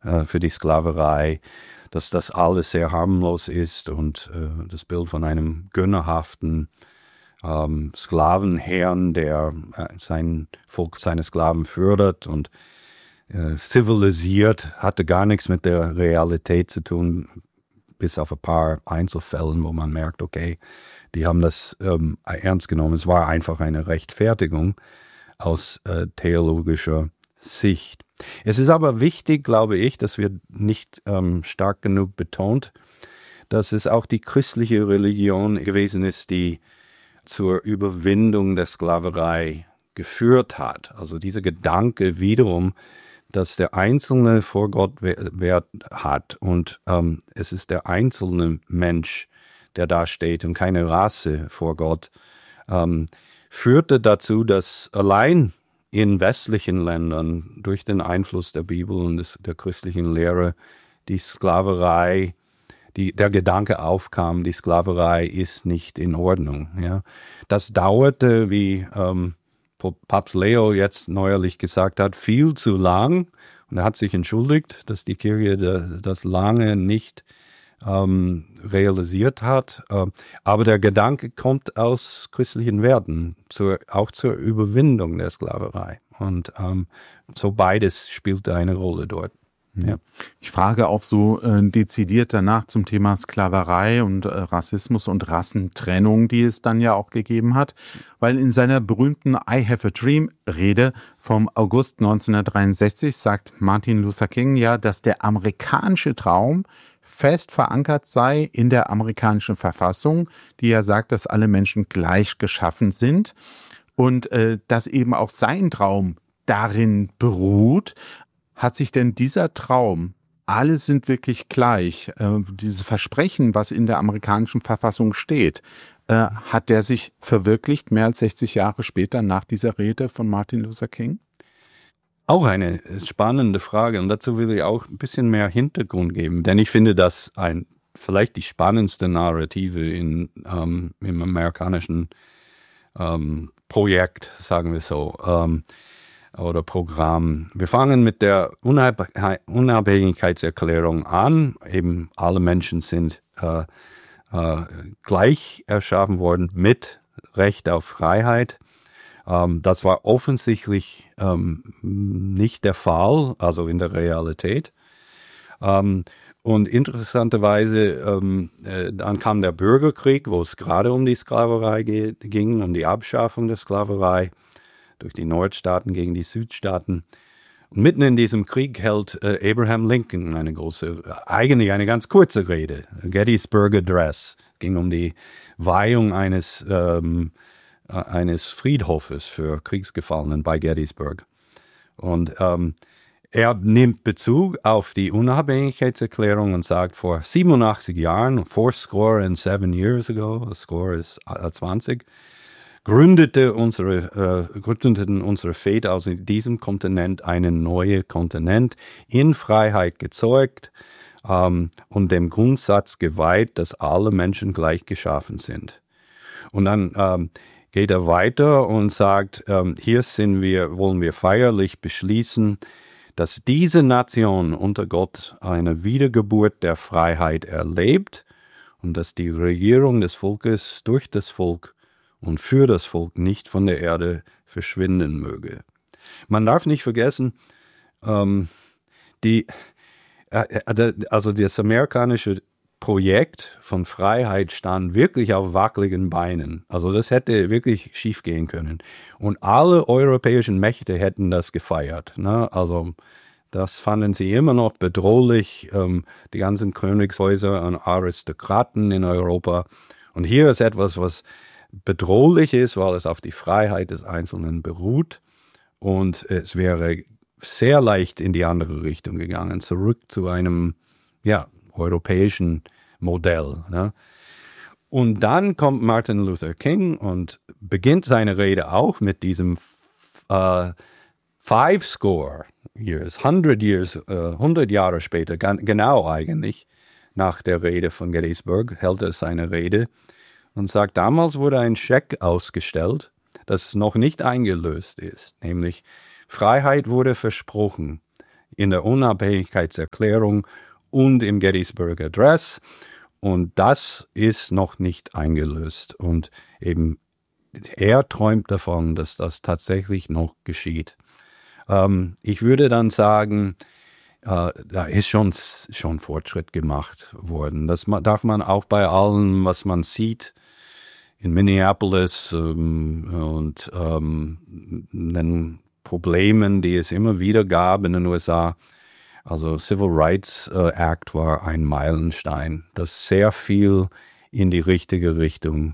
für die Sklaverei, dass das alles sehr harmlos ist und das Bild von einem gönnerhaften Sklavenherrn, der sein Volk, seine Sklaven fördert und zivilisiert, hatte gar nichts mit der Realität zu tun, bis auf ein paar Einzelfällen, wo man merkt, okay, die haben das ernst genommen. Es war einfach eine Rechtfertigung aus theologischer Sicht. Es ist aber wichtig, glaube ich, dass wir nicht stark genug betont, dass es auch die christliche Religion gewesen ist, die zur Überwindung der Sklaverei geführt hat. Also dieser Gedanke wiederum, dass der Einzelne vor Gott Wert hat und es ist der einzelne Mensch, der da steht und keine Rasse vor Gott, führte dazu, dass allein in westlichen Ländern durch den Einfluss der Bibel und der christlichen Lehre die Sklaverei, der Gedanke aufkam, die Sklaverei ist nicht in Ordnung. Ja. Das dauerte, wie Papst Leo jetzt neuerlich gesagt hat, viel zu lang. Und er hat sich entschuldigt, dass die Kirche das lange nicht realisiert hat. Aber der Gedanke kommt aus christlichen Werten, auch zur Überwindung der Sklaverei. Und so beides spielt eine Rolle dort. Ja. Ich frage auch so dezidiert danach zum Thema Sklaverei und Rassismus und Rassentrennung, die es dann ja auch gegeben hat, weil in seiner berühmten I Have a Dream Rede vom August 1963 sagt Martin Luther King ja, dass der amerikanische Traum fest verankert sei in der amerikanischen Verfassung, die ja sagt, dass alle Menschen gleich geschaffen sind und dass eben auch sein Traum darin beruht. Hat sich denn dieser Traum, alle sind wirklich gleich, dieses Versprechen, was in der amerikanischen Verfassung steht, hat der sich verwirklicht mehr als 60 Jahre später nach dieser Rede von Martin Luther King? Auch eine spannende Frage und dazu will ich auch ein bisschen mehr Hintergrund geben, denn ich finde das vielleicht die spannendste Narrative im amerikanischen Projekt, sagen wir so, oder Programm. Wir fangen mit der Unabhängigkeitserklärung an. Eben alle Menschen sind gleich erschaffen worden mit Recht auf Freiheit. Das war offensichtlich nicht der Fall, also in der Realität. Und interessanterweise, dann kam der Bürgerkrieg, wo es gerade um die Sklaverei ging, um die Abschaffung der Sklaverei durch die Nordstaaten gegen die Südstaaten. Und mitten in diesem Krieg hält Abraham Lincoln eigentlich eine ganz kurze Rede, Gettysburg Address. Es ging um die Weihung eines Friedhofes für Kriegsgefallenen bei Gettysburg. Und er nimmt Bezug auf die Unabhängigkeitserklärung und sagt, vor 87 Jahren, 7 years ago, the score ist 20, gründeten unsere Väter aus diesem Kontinent einen neuen Kontinent, in Freiheit gezeugt und dem Grundsatz geweiht, dass alle Menschen gleich geschaffen sind. Und dann geht er weiter und sagt, hier wollen wir feierlich beschließen, dass diese Nation unter Gott eine Wiedergeburt der Freiheit erlebt und dass die Regierung des Volkes durch das Volk und für das Volk nicht von der Erde verschwinden möge. Man darf nicht vergessen, das amerikanische Projekt von Freiheit stand wirklich auf wackeligen Beinen. Also das hätte wirklich schief gehen können. Und alle europäischen Mächte hätten das gefeiert. Ne? Also das fanden sie immer noch bedrohlich, die ganzen Königshäuser und Aristokraten in Europa. Und hier ist etwas, was bedrohlich ist, weil es auf die Freiheit des Einzelnen beruht. Und es wäre sehr leicht in die andere Richtung gegangen, zurück zu einem europäischen Modell. Ne? Und dann kommt Martin Luther King und beginnt seine Rede auch mit diesem 5 years, 100 Jahre später, genau eigentlich, nach der Rede von Gettysburg, hält er seine Rede und sagt, damals wurde ein Scheck ausgestellt, das noch nicht eingelöst ist, nämlich Freiheit wurde versprochen, in der Unabhängigkeitserklärung und im Gettysburg Address. Und das ist noch nicht eingelöst. Und eben er träumt davon, dass das tatsächlich noch geschieht. Ich würde dann sagen, da ist schon Fortschritt gemacht worden. Das darf man auch bei allem, was man sieht in Minneapolis und den Problemen, die es immer wieder gab in den USA. Also Civil Rights Act war ein Meilenstein, das sehr viel in die richtige Richtung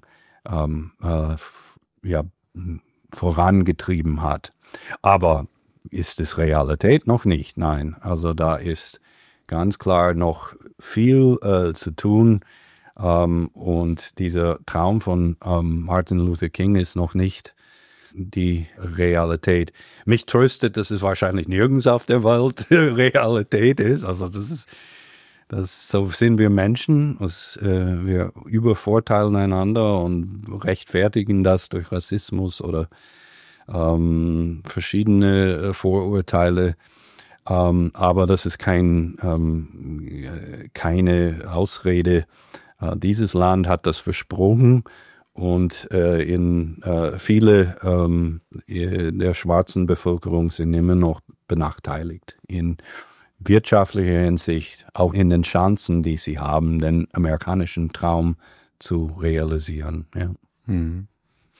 vorangetrieben hat. Aber ist es Realität? Noch nicht, nein. Also da ist ganz klar noch viel zu tun. Und dieser Traum von Martin Luther King ist noch nicht die Realität. Mich tröstet, dass es wahrscheinlich nirgends auf der Welt Realität ist. Also so sind wir Menschen. Wir übervorteilen einander und rechtfertigen das durch Rassismus oder verschiedene Vorurteile. Aber das ist keine Ausrede. Dieses Land hat das versprochen und viele der schwarzen Bevölkerung sind immer noch benachteiligt in wirtschaftlicher Hinsicht, auch in den Chancen, die sie haben, den amerikanischen Traum zu realisieren. Ja. Mhm.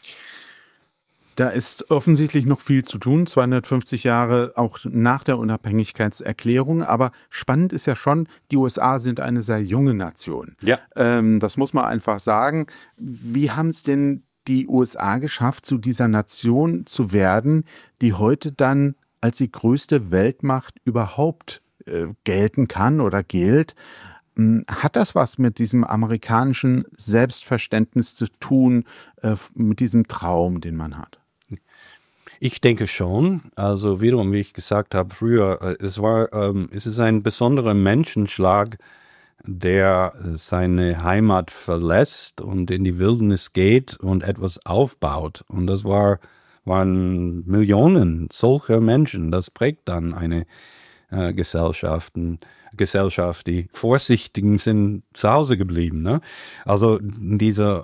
Da ist offensichtlich noch viel zu tun, 250 Jahre auch nach der Unabhängigkeitserklärung. Aber spannend ist ja schon, die USA sind eine sehr junge Nation. Ja. Das muss man einfach sagen. Wie haben es denn die USA geschafft, zu dieser Nation zu werden, die heute dann als die größte Weltmacht überhaupt gelten kann oder gilt? Hat das was mit diesem amerikanischen Selbstverständnis zu tun, mit diesem Traum, den man hat? Ich denke schon. Also wiederum, wie ich gesagt habe früher, es ist ein besonderer Menschenschlag, der seine Heimat verlässt und in die Wildnis geht und etwas aufbaut. Und das waren Millionen solcher Menschen. Das prägt dann eine Gesellschaft. Die Vorsichtigen sind zu Hause geblieben. Ne? Also diese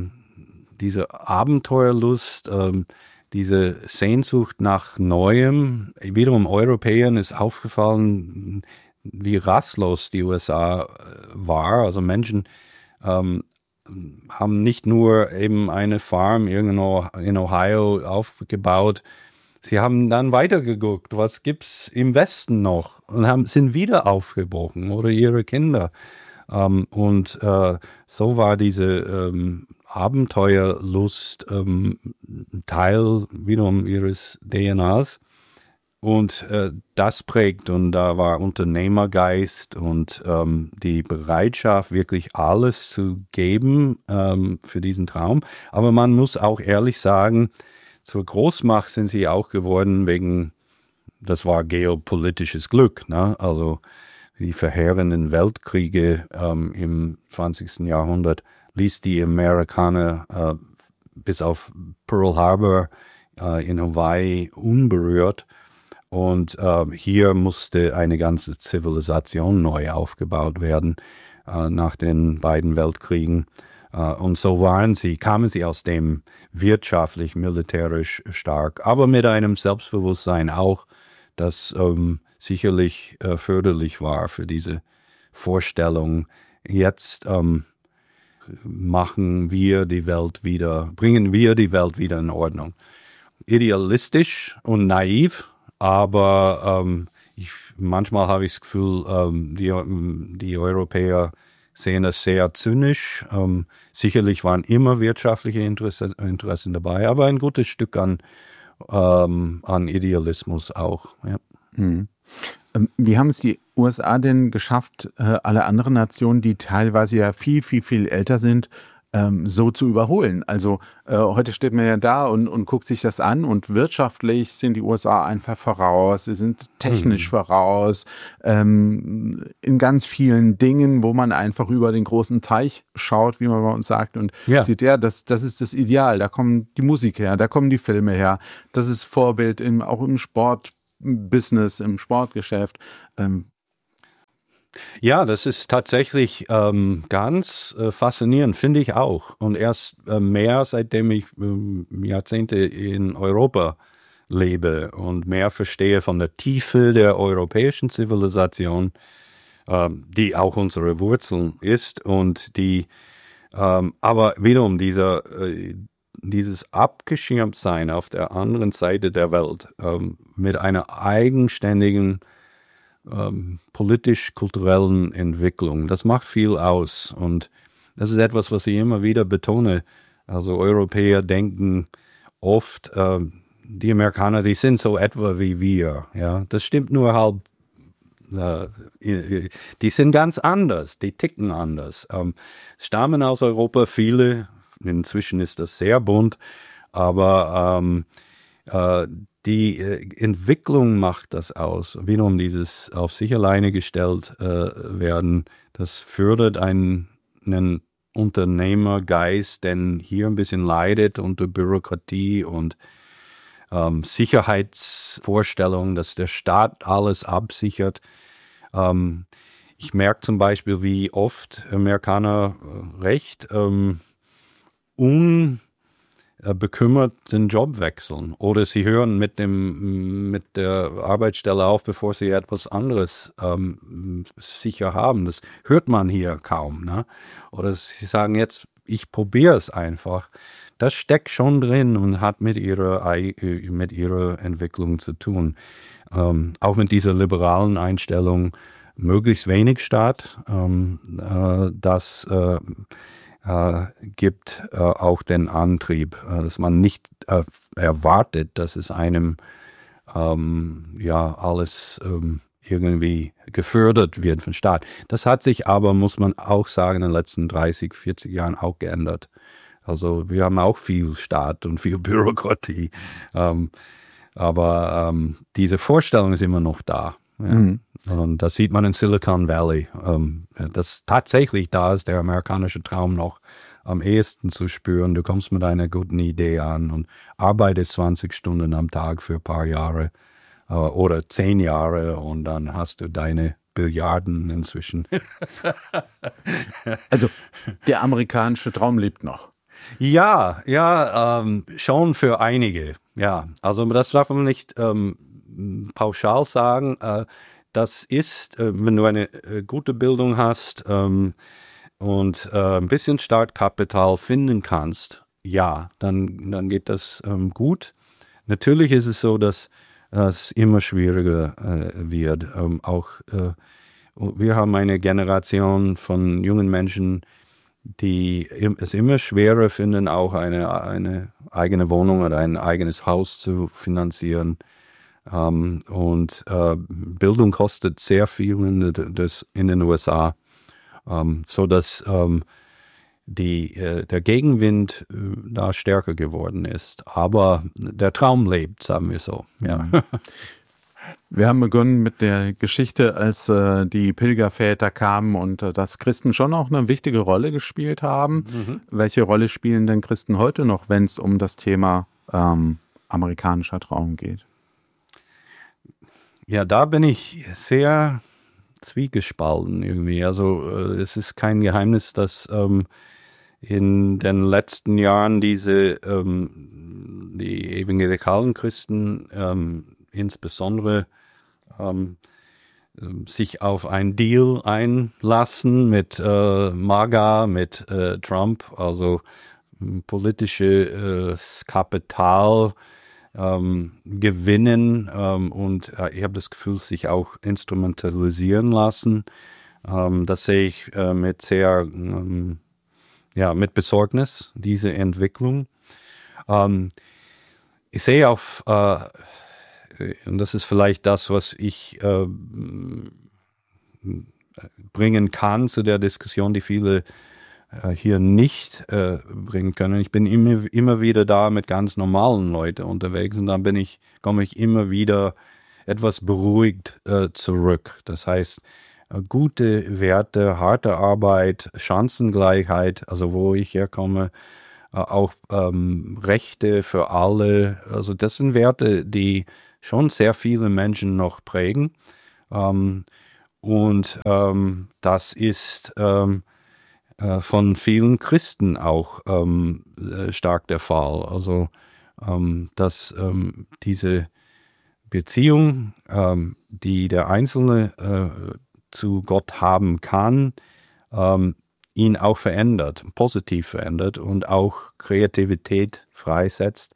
Abenteuerlust, diese Sehnsucht nach Neuem, wiederum Europäern ist aufgefallen, wie rastlos die USA war. Also Menschen haben nicht nur eben eine Farm irgendwo in Ohio aufgebaut, sie haben dann weitergeguckt, was gibt's im Westen noch und sind wieder aufgebrochen oder ihre Kinder. Und so war diese Abenteuerlust Teil wiederum ihres DNAs und das prägt und da war Unternehmergeist und die Bereitschaft wirklich alles zu geben für diesen Traum, aber man muss auch ehrlich sagen, zur Großmacht sind sie auch geworden das war geopolitisches Glück, ne? Also die verheerenden Weltkriege im 20. Jahrhundert ließ die Amerikaner bis auf Pearl Harbor in Hawaii unberührt. Und hier musste eine ganze Zivilisation neu aufgebaut werden nach den beiden Weltkriegen. Und so kamen sie aus dem wirtschaftlich, militärisch stark, aber mit einem Selbstbewusstsein auch, das sicherlich förderlich war für diese Vorstellung. Jetzt bringen wir die Welt wieder in Ordnung. Idealistisch und naiv, aber manchmal habe ich das Gefühl, die Europäer sehen das sehr zynisch. Sicherlich waren immer wirtschaftliche Interessen dabei, aber ein gutes Stück an Idealismus auch. Ja. Mhm. Wie haben es die USA denn geschafft, alle anderen Nationen, die teilweise ja viel, viel, viel älter sind, so zu überholen? Also heute steht man ja da und guckt sich das an und wirtschaftlich sind die USA einfach voraus, sie sind technisch voraus, in ganz vielen Dingen, wo man einfach über den großen Teich schaut, wie man bei uns sagt und sieht, ja, das ist das Ideal, da kommt die Musik her, da kommen die Filme her, das ist Vorbild auch im Sport, Business, im Sportgeschäft. Ja, das ist tatsächlich ganz faszinierend, finde ich auch. Und erst mehr, seitdem ich Jahrzehnte in Europa lebe und mehr verstehe von der Tiefe der europäischen Zivilisation, die auch unsere Wurzeln ist und die, aber wiederum dieses Abgeschirmtsein auf der anderen Seite der Welt mit einer eigenständigen politisch-kulturellen Entwicklung. Das macht viel aus und das ist etwas, was ich immer wieder betone. Also Europäer denken oft, die Amerikaner, die sind so etwa wie wir. Ja, das stimmt nur halb. Die sind ganz anders, die ticken anders. Stammen aus Europa viele, inzwischen ist das sehr bunt, aber die Entwicklung macht das aus. Wiederum dieses auf sich alleine gestellt werden, das fördert einen Unternehmergeist, der hier ein bisschen leidet unter Bürokratie und Sicherheitsvorstellungen, dass der Staat alles absichert. Ich merke zum Beispiel, wie oft Amerikaner recht bekümmert den Job wechseln oder sie hören mit der Arbeitsstelle auf, bevor sie etwas anderes sicher haben. Das hört man hier kaum, ne? Oder sie sagen jetzt, ich probiere es einfach. Das steckt schon drin und hat mit ihrer Entwicklung zu tun. Auch mit dieser liberalen Einstellung, möglichst wenig Staat, das gibt auch den Antrieb, dass man nicht erwartet, dass es einem alles irgendwie gefördert wird vom Staat. Das hat sich aber, muss man auch sagen, in den letzten 30, 40 Jahren auch geändert. Also wir haben auch viel Staat und viel Bürokratie, aber diese Vorstellung ist immer noch da. Ja. Mhm. Und das sieht man in Silicon Valley. Das tatsächlich, da ist der amerikanische Traum noch am ehesten zu spüren. Du kommst mit einer guten Idee an und arbeitest 20 Stunden am Tag für ein paar Jahre oder 10 Jahre und dann hast du deine Billiarden inzwischen. Also der amerikanische Traum lebt noch. Ja, schon für einige. Ja, also das darf man nicht pauschal sagen. Das ist, wenn du eine gute Bildung hast und ein bisschen Startkapital finden kannst, ja, dann geht das gut. Natürlich ist es so, dass es immer schwieriger wird. Wir haben eine Generation von jungen Menschen, die es immer schwerer finden, auch eine eigene Wohnung oder ein eigenes Haus zu finanzieren. Und Bildung kostet sehr viel in den USA, so dass der Gegenwind da stärker geworden ist. Aber der Traum lebt, sagen wir so. Ja. Wir haben begonnen mit der Geschichte, als die Pilgerväter kamen und dass Christen schon auch eine wichtige Rolle gespielt haben. Mhm. Welche Rolle spielen denn Christen heute noch, wenn es um das Thema amerikanischer Traum geht? Ja, da bin ich sehr zwiegespalten irgendwie. Also es ist kein Geheimnis, dass in den letzten Jahren die evangelikalen Christen insbesondere sich auf einen Deal einlassen mit MAGA, mit Trump, also politisches Kapital gewinnen und ich habe das Gefühl, sich auch instrumentalisieren lassen. Das sehe ich mit Besorgnis, diese Entwicklung. Ich sehe und das ist vielleicht das, was ich bringen kann zu der Diskussion, die viele hier nicht bringen können. Ich bin immer wieder da mit ganz normalen Leuten unterwegs und dann komme ich immer wieder etwas beruhigt zurück. Das heißt, gute Werte, harte Arbeit, Chancengleichheit, also wo ich herkomme, auch Rechte für alle. Also das sind Werte, die schon sehr viele Menschen noch prägen. Und das ist von vielen Christen auch stark der Fall. Also, dass diese Beziehung, die der Einzelne zu Gott haben kann, ihn auch verändert, positiv verändert und auch Kreativität freisetzt,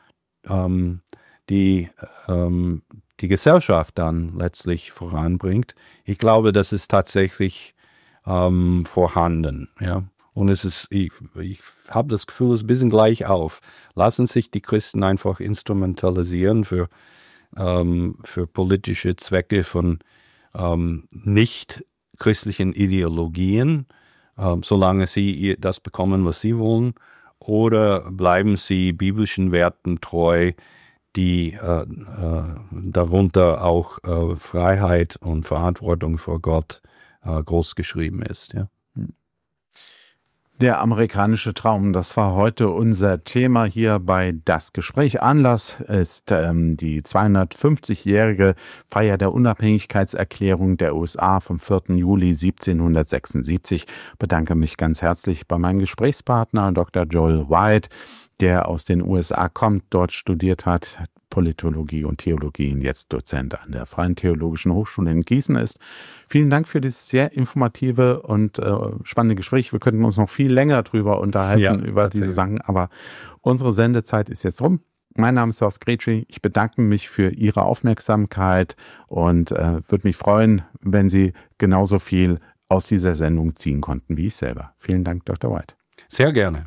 die Gesellschaft dann letztlich voranbringt. Ich glaube, das ist tatsächlich vorhanden. Ja? Und es ist, ich habe das Gefühl, es ist ein bisschen gleich auf. Lassen sich die Christen einfach instrumentalisieren für politische Zwecke von nicht christlichen Ideologien, solange sie das bekommen, was sie wollen, oder bleiben sie biblischen Werten treu, die darunter auch Freiheit und Verantwortung vor Gott großgeschrieben ist. Ja. Der amerikanische Traum, das war heute unser Thema hier bei Das Gespräch. Anlass ist die 250-jährige Feier der Unabhängigkeitserklärung der USA vom 4. Juli 1776. Ich bedanke mich ganz herzlich bei meinem Gesprächspartner Dr. Joel White, der aus den USA kommt, dort studiert hat, Politologie und Theologie und jetzt Dozent an der Freien Theologischen Hochschule in Gießen ist. Vielen Dank für das sehr informative und spannende Gespräch. Wir könnten uns noch viel länger drüber unterhalten, über diese Sachen, aber unsere Sendezeit ist jetzt rum. Mein Name ist Horst Gretschi. Ich bedanke mich für Ihre Aufmerksamkeit und würde mich freuen, wenn Sie genauso viel aus dieser Sendung ziehen konnten wie ich selber. Vielen Dank, Dr. White. Sehr gerne.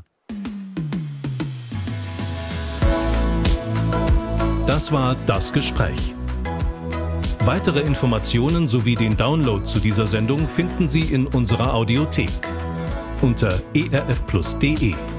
Das war Das Gespräch. Weitere Informationen sowie den Download zu dieser Sendung finden Sie in unserer Audiothek unter erfplus.de.